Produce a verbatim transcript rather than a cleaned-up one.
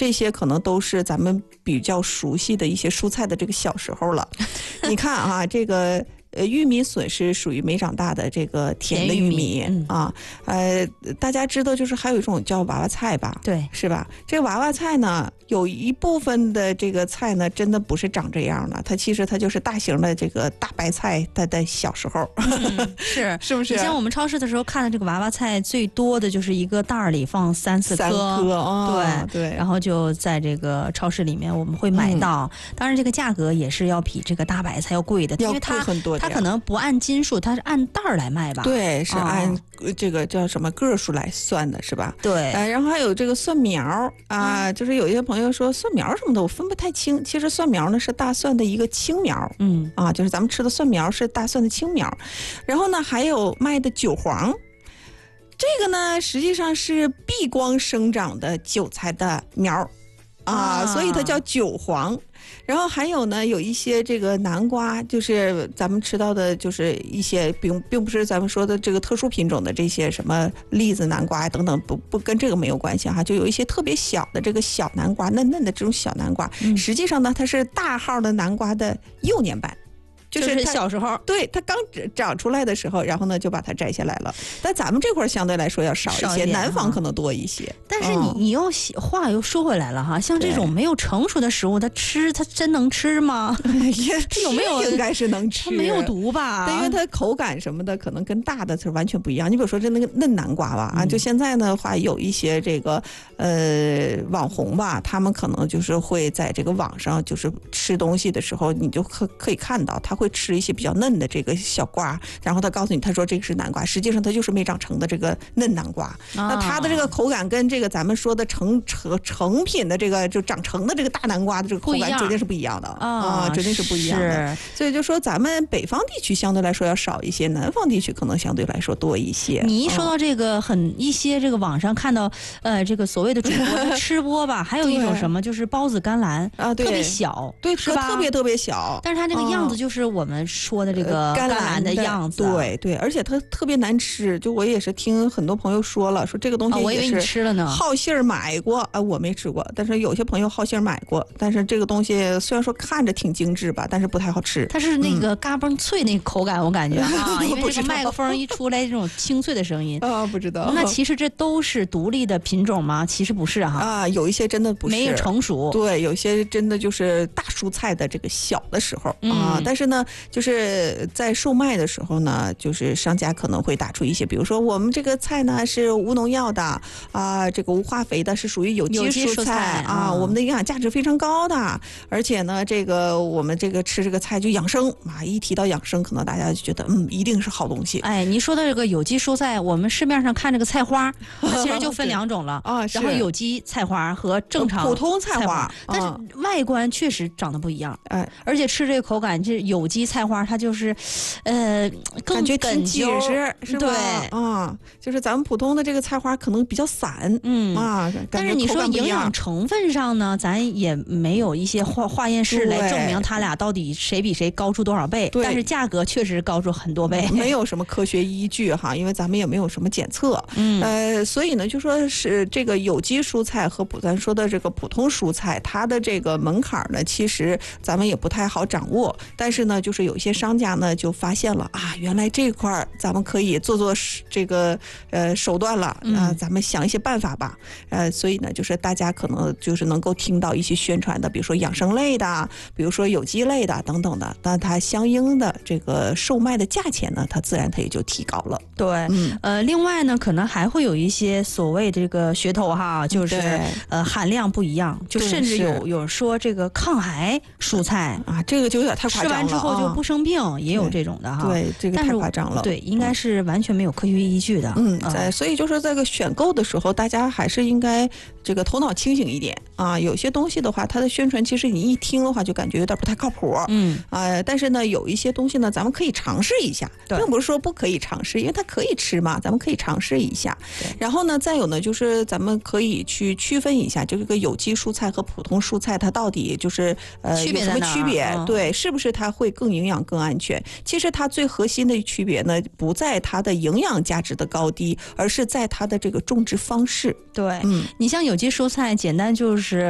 这些可能都是咱们比较熟悉的一些蔬菜的这个小时候了。你看啊，这个呃，玉米笋是属于没长大的这个甜的玉米, 玉米、嗯、 啊，呃，大家知道就是还有一种叫娃娃菜吧， 对， 是吧？这个娃娃菜呢，有一部分的这个菜呢，真的不是长这样的，它其实它就是大型的这个大白菜，它的小时候， 嗯、是是不是？ 像我们超市的时候看的这个娃娃菜，最多的就是一个袋儿里放三四颗， 三颗哦、 对对， 然后就在这个超市里面我们会买到，嗯、当然这个价格也是要比这个大白菜要贵的，因为它很多。 它可能不按斤数，它是按袋儿来卖吧？ 对，是按这个叫什么个数来算的，是吧？ 对， 呃，然后还有这个蒜苗啊、呃，就是有一些朋友说蒜苗什么的，我分不太清。其实蒜苗呢是大蒜的一个青苗， 嗯啊，就是咱们吃的蒜苗是大蒜的青苗。然后呢，还有卖的韭黄，这个呢实际上是避光生长的韭菜的苗啊，啊所以它叫韭黄。然后还有呢，有一些这个南瓜，就是咱们吃到的，就是一些并并不是咱们说的这个特殊品种的这些什么栗子、南瓜等等，不不跟这个没有关系哈。就有一些特别小的这个小南瓜，嫩嫩的这种小南瓜， 嗯、 实际上呢，它是大号的南瓜的幼年版。 就是小时候， 对，它刚长出来的时候，然后呢就把它摘下来了。但咱们这块相对来说要少一些，南方可能多一些。 但是你、嗯、你又话又说回来了哈，像这种没有成熟的食物，它吃它真能吃吗？它有没有？ 应该是能吃， 它没有毒吧？ 但因为它口感什么的，可能跟大的是完全不一样。你比如说这那个嫩南瓜吧，啊，就现在的话有一些这个呃网红吧，他们可能就是会在这个网上就是吃东西的时候，你就可可以看到他会吃一些比较嫩的这个小瓜，然后他告诉你，他说这个是南瓜，实际上它就是没长成的这个嫩南瓜。啊、那它的这个口感跟这个咱们说的成成成品的这个就长成的这个大南瓜的这个口感绝对是不一样的啊、呃，绝对是不一样的。所以就说咱们北方地区相对来说要少一些，南方地区可能相对来说多一些。 你一说到这个，很一些这个网上看到，呃，这个所谓的主播吃播吧，还有一种什么就是包子甘蓝啊，对， 特别小， 对， 是吧？ 特别特别小， 但是它这个样子就是我们说的这个甘蓝的样子， 呃、对对，而且它特别难吃。就我也是听很多朋友说了，说这个东西也是、 哦、我以为你吃了呢， 好信儿买过啊、呃，我没吃过，但是有些朋友好信儿买过。但是这个东西虽然说看着挺精致吧，但是不太好吃。 它是那个嘎嘣脆那个口感，我感觉啊，因为这个麦克风一出来这种清脆的声音啊，不知道。 那其实这都是独立的品种吗？其实不是哈啊，有一些真的不是， 没有成熟。 对，有些真的就是大蔬菜的这个小的时候、 嗯、 啊，但是呢，就是在售卖的时候呢，就是商家可能会打出一些，比如说我们这个菜呢是无农药的啊，这个无化肥的，是属于有机蔬菜, 蔬菜啊、嗯，我们的营养价值非常高的，而且呢，这个我们这个吃这个菜就养生啊，一提到养生，可能大家就觉得嗯，一定是好东西。 哎，你说的这个有机蔬菜，我们市面上看这个菜花，它其实就分两种了啊， 然后有机菜花和正常普通菜花， 但是外观确实长得不一样， 哎， 而且吃这个口感，这有机菜花它就是，呃，更感觉挺紧实，是吧？ 对， 啊，就是咱们普通的这个菜花可能比较散， 嗯啊， 但是你说营养成分上呢，咱也没有一些化化验室来证明它俩到底谁比谁高出多少倍，但是价格确实高出很多倍， 没有什么科学依据哈，因为咱们也没有什么检测， 嗯， 呃，所以呢，就说是这个有机蔬菜和咱说的这个普通蔬菜，它的这个门槛呢，其实咱们也不太好掌握，但是呢，就是有一些商家呢就发现了啊，原来这块咱们可以做做这个呃手段了啊、呃，咱们想一些办法吧，呃，所以呢，就是大家可能就是能够听到一些宣传的，比如说养生类的，比如说有机类的等等的，但它相应的这个售卖的价钱呢，它自然它也就提高了。 对，嗯，呃，另外呢，可能还会有一些所谓这个噱头哈，就是呃含量不一样，就甚至有有说这个抗癌蔬菜啊，这个就有点太夸张了， 吃完之后就不生病，啊、也有这种的哈。 对，这个太夸张了。 对，应该是完全没有科学依据的。 嗯，在、嗯、所以就是这个选购的时候，大家还是应该这个头脑清醒一点啊。有些东西的话，它的宣传其实你一听的话，就感觉有点不太靠谱。 嗯， 啊、呃，但是呢，有一些东西呢，咱们可以尝试一下，并不是说不可以尝试，因为它可以吃嘛，咱们可以尝试一下。然后呢，再有呢，就是咱们可以去区分一下，这个有机蔬菜和普通蔬菜它到底就是呃有什么区别？ 嗯、 对，是不是它会更营养、更安全？其实它最核心的区别呢，不在它的营养价值的高低，而是在它的这个种植方式。 对， 嗯， 你像有机蔬菜，简单就是